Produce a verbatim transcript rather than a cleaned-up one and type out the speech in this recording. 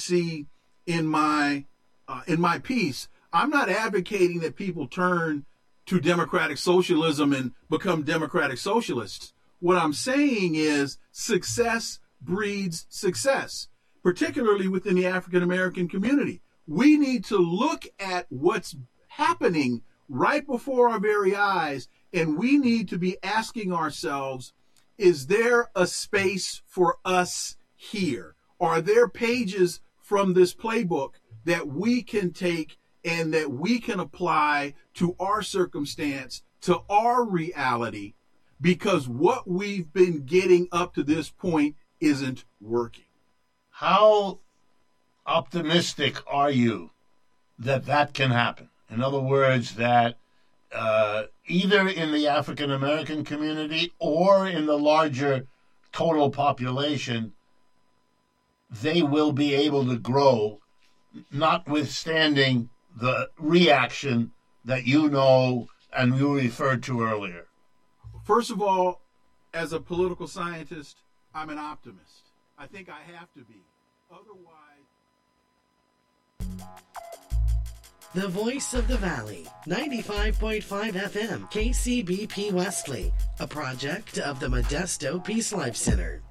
see in my uh, in my piece, I'm not advocating that people turn to democratic socialism and become democratic socialists. What I'm saying is success breeds success, particularly within the African American community. We need to look at what's happening right before our very eyes, and we need to be asking ourselves, is there a space for us here? Are there pages from this playbook that we can take and that we can apply to our circumstance, to our reality, because what we've been getting up to this point isn't working? How optimistic are you that that can happen? In other words, that uh, either in the African American community or in the larger total population, they will be able to grow, notwithstanding the reaction that you know and you referred to earlier? First of all, as a political scientist, I'm an optimist. I think I have to be. Otherwise... The Voice of the Valley, ninety-five point five F M, K C B P Wesley, a project of the Modesto Peace Life Center.